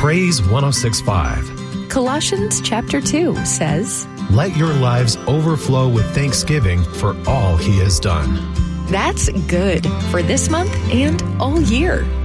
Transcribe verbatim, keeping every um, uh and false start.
Praise one oh six point five. Colossians chapter two says, Let your lives overflow with thanksgiving for all he has done. That's good for this month and all year.